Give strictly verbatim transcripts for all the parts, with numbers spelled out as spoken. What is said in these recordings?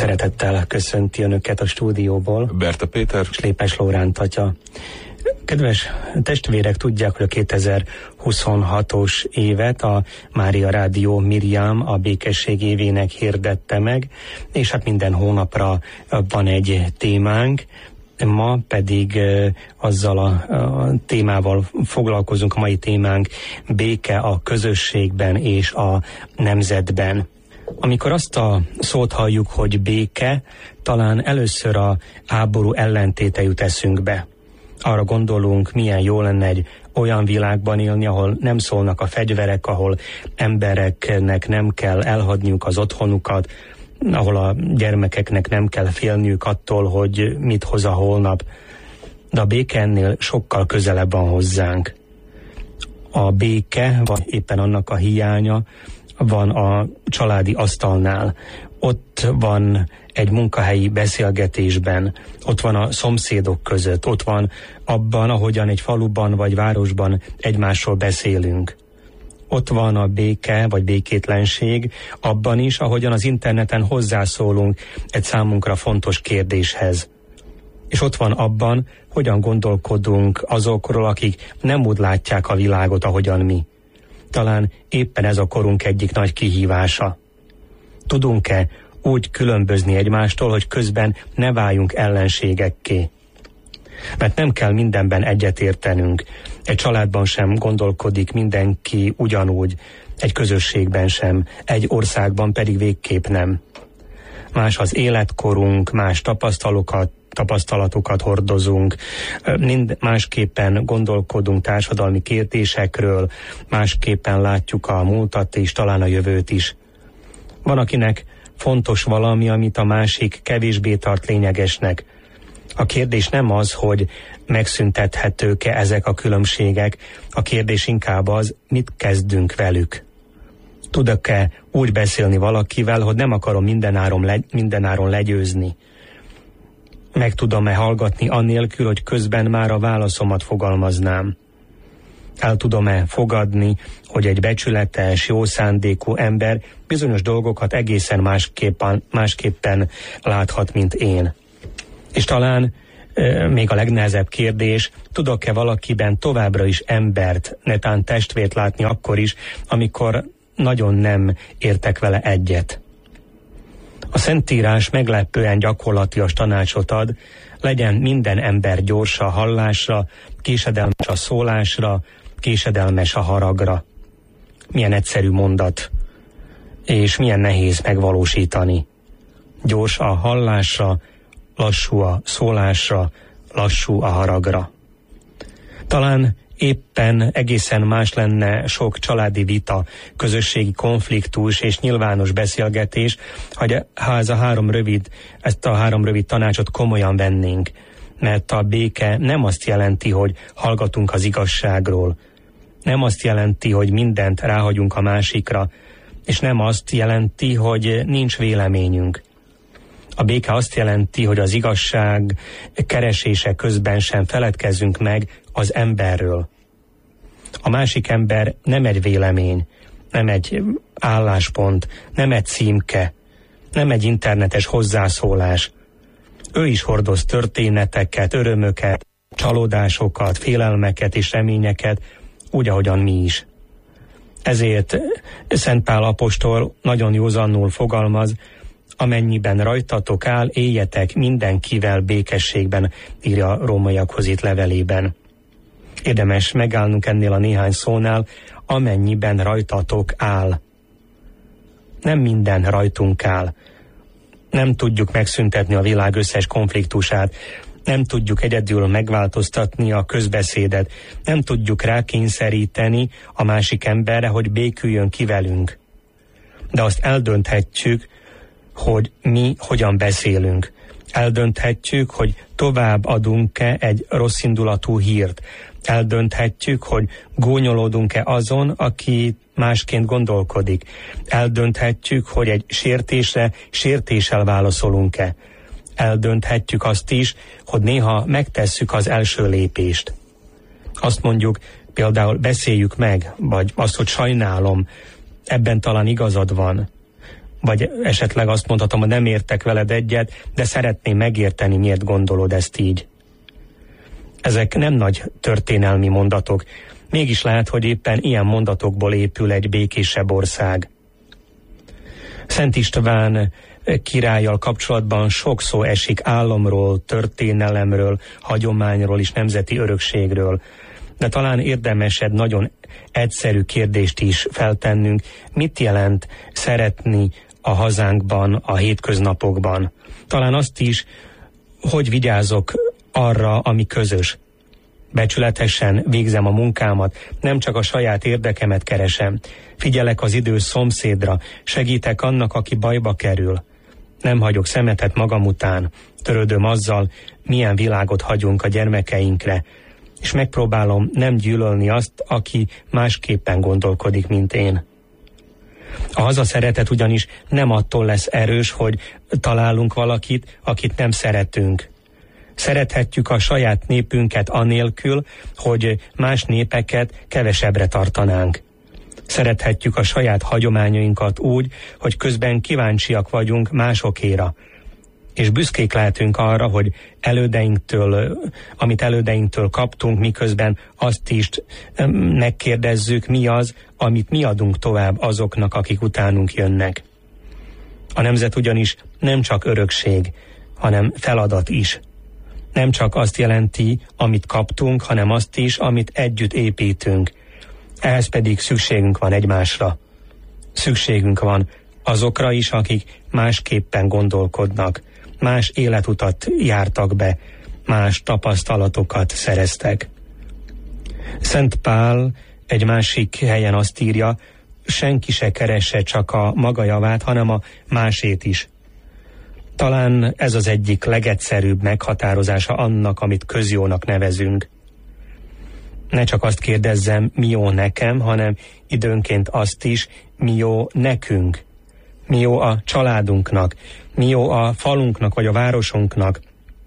Szeretettel köszönti Önöket a stúdióból Berta Péter és Lépes Lóránt atya. Kedves testvérek, tudják, hogy a kétezer-huszonhatos évet a Mária Rádió Miriam a békesség évének hirdette meg, és hát minden hónapra van egy témánk. Ma pedig azzal a, a témával foglalkozunk, a mai témánk béke a közösségben és a nemzetben. Amikor azt a szót halljuk, hogy béke, talán először a háború ellentéte jut eszünkbe. Arra gondolunk, milyen jó lenne egy olyan világban élni, ahol nem szólnak a fegyverek, ahol embereknek nem kell elhagyniuk az otthonukat, ahol a gyermekeknek nem kell félniük attól, hogy mit hoz a holnap. De a béke ennél sokkal közelebb van hozzánk. A béke, vagy éppen annak a hiánya van a családi asztalnál. Ott van egy munkahelyi beszélgetésben, ott van a szomszédok között, ott van abban, ahogyan egy faluban vagy városban egymásról beszélünk. Ott van a béke vagy békétlenség abban is, ahogyan az interneten hozzászólunk egy számunkra fontos kérdéshez. És ott van abban, hogyan gondolkodunk azokról, akik nem úgy látják a világot, ahogyan mi. Talán éppen ez a korunk egyik nagy kihívása. Tudunk-e úgy különbözni egymástól, hogy közben ne váljunk ellenségekké? Mert nem kell mindenben egyetértenünk. Egy családban sem gondolkodik mindenki ugyanúgy, egy közösségben sem, egy országban pedig végképp nem. Más az életkorunk, más tapasztalatokat, tapasztalatokat hordozunk, mind másképpen gondolkodunk társadalmi kérdésekről, másképpen látjuk a múltat és talán a jövőt is. Van, akinek fontos valami, amit a másik kevésbé tart lényegesnek. A kérdés nem az, hogy megszüntethetők-e ezek a különbségek, a kérdés inkább az, mit kezdünk velük. Tudok-e úgy beszélni valakivel, hogy nem akarom mindenáron, le, mindenáron legyőzni? Meg tudom-e hallgatni annélkül, hogy közben már a válaszomat fogalmaznám? El tudom-e fogadni, hogy egy becsületes, jó szándékú ember bizonyos dolgokat egészen másképpen, másképpen láthat, mint én? És talán e, még a legnehezebb kérdés, tudok-e valakiben továbbra is embert, netán testvért látni akkor is, amikor nagyon nem értek vele egyet? A Szentírás meglepően gyakorlatias tanácsot ad, legyen minden ember gyors a hallásra, késedelmes a szólásra, késedelmes a haragra. Milyen egyszerű mondat, és milyen nehéz megvalósítani. Gyors a hallásra, lassú a szólásra, lassú a haragra. Talán éppen egészen más lenne sok családi vita, közösségi konfliktus és nyilvános beszélgetés, ha ez a három rövid, ezt a három rövid tanácsot komolyan vennénk. Mert a béke nem azt jelenti, hogy hallgatunk az igazságról, nem azt jelenti, hogy mindent ráhagyunk a másikra, és nem azt jelenti, hogy nincs véleményünk. A béke azt jelenti, hogy az igazság keresése közben sem feledkezzünk meg az emberről. A másik ember nem egy vélemény, nem egy álláspont, nem egy címke, nem egy internetes hozzászólás. Ő is hordoz történeteket, örömöket, csalódásokat, félelmeket és reményeket, úgy, ahogyan mi is. Ezért Szent Pál apostol nagyon józanul fogalmaz, amennyiben rajtatok áll, éljetek mindenkivel békességben, írja a rómaiakhoz itt levelében. Érdemes megállnunk ennél a néhány szónál, amennyiben rajtatok áll. Nem minden rajtunk áll. Nem tudjuk megszüntetni a világ összes konfliktusát, nem tudjuk egyedül megváltoztatni a közbeszédet, nem tudjuk rákényszeríteni a másik emberre, hogy béküljön ki velünk. De azt eldönthetjük, hogy mi hogyan beszélünk. Eldönthetjük, hogy tovább adunk-e egy rosszindulatú hírt. Eldönthetjük, hogy gúnyolódunk-e azon, aki másként gondolkodik. Eldönthetjük, hogy egy sértésre sértéssel válaszolunk-e. Eldönthetjük azt is, hogy néha megtesszük az első lépést. Azt mondjuk, például beszéljük meg, vagy azt, hogy sajnálom, ebben talán igazad van. vagy esetleg azt mondhatom, hogy nem értek veled egyet, de szeretném megérteni, miért gondolod ezt így. Ezek nem nagy történelmi mondatok, mégis lehet, hogy éppen ilyen mondatokból épül egy békésebb ország. Szent István királlyal kapcsolatban sok szó esik államról, történelemről, hagyományról és nemzeti örökségről, de talán érdemes egy nagyon egyszerű kérdést is feltennünk, mit jelent szeretni a hazánkban, a hétköznapokban. Talán azt is, hogy vigyázok arra, ami közös. Becsületesen végzem a munkámat, nem csak a saját érdekemet keresem. Figyelek az idős szomszédra, segítek annak, aki bajba kerül. Nem hagyok szemetet magam után, törődöm azzal, milyen világot hagyunk a gyermekeinkre, és megpróbálom nem gyűlölni azt, aki másképpen gondolkodik, mint én. A hazaszeretet ugyanis nem attól lesz erős, hogy találunk valakit, akit nem szeretünk. Szerethetjük a saját népünket anélkül, hogy más népeket kevesebbre tartanánk. Szerethetjük a saját hagyományainkat úgy, hogy közben kíváncsiak vagyunk másokéra. És büszkék lehetünk arra, hogy elődeinktől, amit elődeinktől kaptunk, miközben azt is megkérdezzük, mi az, amit mi adunk tovább azoknak, akik utánunk jönnek. A nemzet ugyanis nem csak örökség, hanem feladat is. Nem csak azt jelenti, amit kaptunk, hanem azt is, amit együtt építünk. Ehhez pedig szükségünk van egymásra. Szükségünk van azokra is, akik másképpen gondolkodnak, más életutat jártak be, más tapasztalatokat szereztek. Szent Pál egy másik helyen azt írja, senki se keresse csak a maga javát, hanem a másét is. Talán ez az egyik legegyszerűbb meghatározása annak, amit közjónak nevezünk. Ne csak azt kérdezzem, mi jó nekem, hanem időnként azt is, mi jó nekünk. Mi jó a családunknak, mi jó a falunknak vagy a városunknak,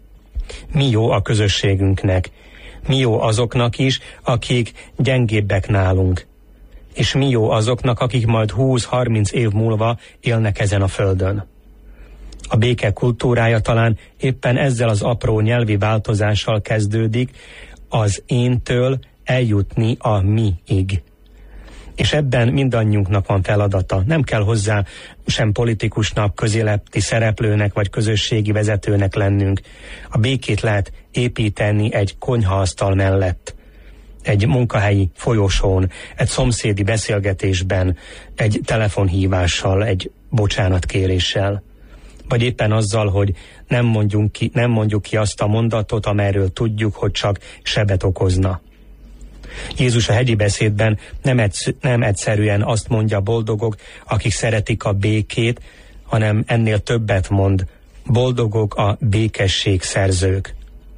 mi jó a közösségünknek, mi jó azoknak is, akik gyengébbek nálunk, és mi jó azoknak, akik majd húsz-harminc év múlva élnek ezen a földön. A béke kultúrája talán éppen ezzel az apró nyelvi változással kezdődik, az éntől eljutni a miig. És ebben mindannyiunknak van feladata. Nem kell hozzá sem politikusnak, közéleti szereplőnek vagy közösségi vezetőnek lennünk. A békét lehet építeni egy konyhaasztal mellett, egy munkahelyi folyosón, egy szomszédi beszélgetésben, egy telefonhívással, egy bocsánatkéréssel. Vagy éppen azzal, hogy nem, mondjunk ki, nem mondjuk ki azt a mondatot, amelyről tudjuk, hogy csak sebet okozna. Jézus a hegyi beszédben nem, egyszer, nem egyszerűen azt mondja, boldogok, akik szeretik a békét, hanem ennél többet mond, boldogok a békesség szerzők.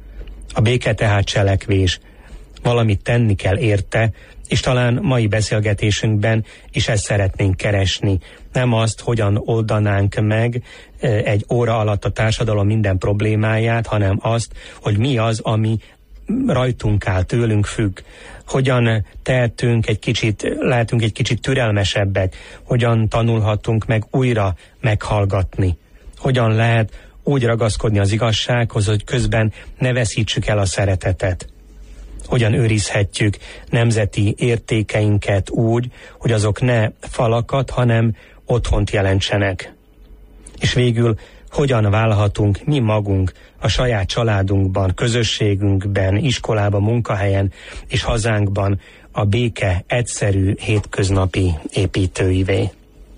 A béke tehát cselekvés, valamit tenni kell érte, és talán mai beszélgetésünkben is ezt szeretnénk keresni. Nem azt, hogyan oldanánk meg egy óra alatt a társadalom minden problémáját, hanem azt, hogy mi az, ami rajtunk áll, tőlünk függ. Hogyan tehetünk egy kicsit, lehetünk egy kicsit türelmesebbek, hogyan tanulhatunk meg újra meghallgatni. Hogyan lehet úgy ragaszkodni az igazsághoz, hogy közben ne veszítsük el a szeretetet. Hogyan őrizhetjük nemzeti értékeinket úgy, hogy azok ne falakat, hanem otthont jelentsenek. És végül hogyan válhatunk mi magunk a saját családunkban, közösségünkben, iskolában, munkahelyen és hazánkban a béke egyszerű hétköznapi építőivé.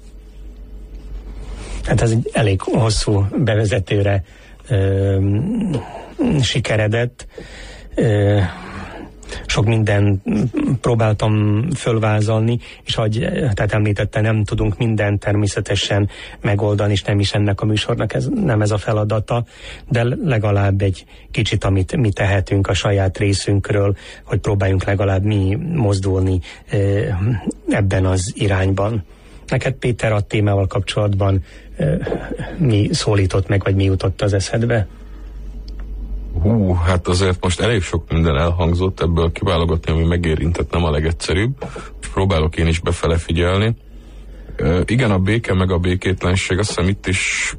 Hát ez egy elég hosszú bevezetőre ö, sikeredett. Ö, Sok minden próbáltam fölvázolni, és ahogy tehát említette, nem tudunk mindent természetesen megoldani, és nem is ennek a műsornak ez, nem ez a feladata, de legalább egy kicsit, amit mi tehetünk a saját részünkről, hogy próbáljunk legalább mi mozdulni ebben az irányban. Neked, Péter, a témával kapcsolatban mi szólított meg, vagy mi jutott az eszedbe? Hú, hát azért most elég sok minden elhangzott, ebből kiválogatni, ami megérintett, nem a legegyszerűbb. Most próbálok én is befele figyelni. Igen, a béke meg a békétlenség, azt hiszem itt is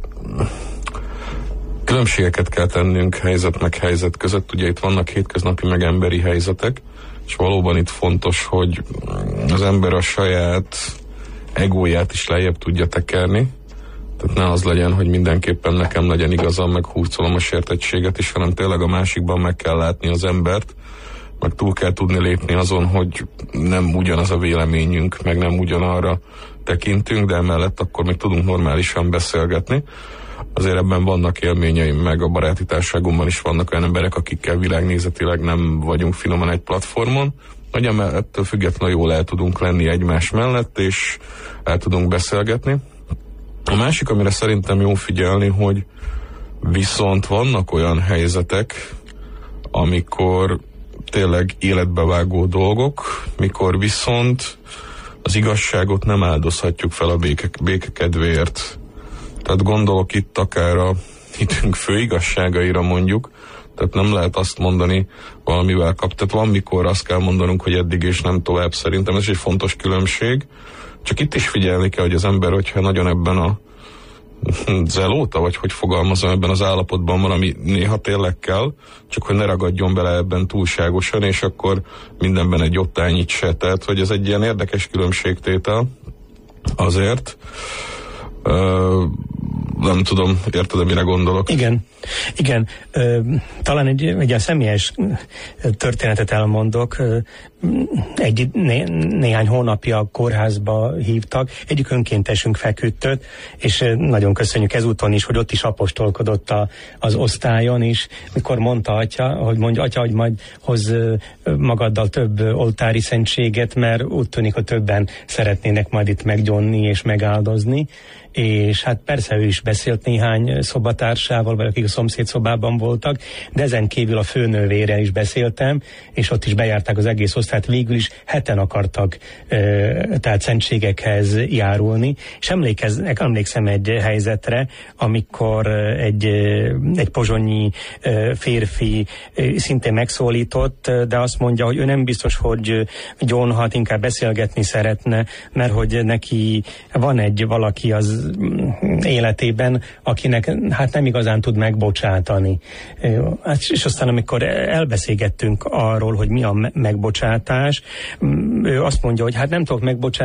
különbségeket kell tennünk helyzet meg helyzet között. Ugye itt vannak hétköznapi meg emberi helyzetek, és valóban itt fontos, hogy az ember a saját egóját is lejjebb tudja tekerni. Tehát ne az legyen, hogy mindenképpen nekem legyen igazam, meg hurcolom a sértettséget is, hanem tényleg a másikban meg kell látni az embert, meg túl kell tudni lépni azon, hogy nem ugyanaz a véleményünk, meg nem ugyanarra tekintünk, de emellett akkor még tudunk normálisan beszélgetni. Azért ebben vannak élményeim, meg a baráti társaságomban is vannak olyan emberek, akikkel világnézetileg nem vagyunk finoman egy platformon, hogy ettől függetlenül jól el tudunk lenni egymás mellett, és el tudunk beszélgetni. A másik, amire szerintem jó figyelni, hogy viszont vannak olyan helyzetek, amikor tényleg életbevágó dolgok, mikor viszont az igazságot nem áldozhatjuk fel a béke, béke kedvéért. Tehát gondolok itt akár a hitünk fő igazságaira mondjuk, tehát nem lehet azt mondani valamivel kap. Tehát van, mikor azt kell mondanunk, hogy eddig és nem tovább. Szerintem ez egy fontos különbség. Csak itt is figyelni kell, hogy az ember, hogyha nagyon ebben a zelóta, vagy hogy fogalmazom, ebben az állapotban van, ami néha tényleg kell, csak hogy ne ragadjon bele ebben túlságosan, és akkor mindenben egy ottányit se. Tehát, hogy ez egy ilyen érdekes különbségtétel azért. Uh, nem tudom, érted, mire gondolok? Igen, igen. Ö, talán egy, egy ilyen személyes történetet elmondok. Egy, né, néhány hónapja a kórházba hívtak, egyik önkéntesünk feküdtött, és nagyon köszönjük ezúton is, hogy ott is apostolkodott a, az osztályon is, mikor mondta atya, hogy mondja, atya, hogy majd hoz magaddal több oltári szentséget, mert úgy tűnik, hogy többen szeretnének majd itt meggyónni és megáldozni. És hát persze ő is beszélt néhány szobatársával, vagy akik a szomszéd szobában voltak, de ezen kívül a főnővére is beszéltem, és ott is bejárták az egész osztályt, végül is heten akartak e, tehát szentségekhez járulni, és emlékeznek, emlékszem egy helyzetre, amikor egy, egy pozsonyi férfi szintén megszólított, de azt mondja, hogy ő nem biztos, hogy gyónhat, inkább beszélgetni szeretne, mert hogy neki van egy valaki az életében, akinek hát nem igazán tud megbocsátani. És aztán amikor elbeszélgettünk arról, hogy mi a megbocsátás, ő azt mondja, hogy hát nem tudok megbocsátani,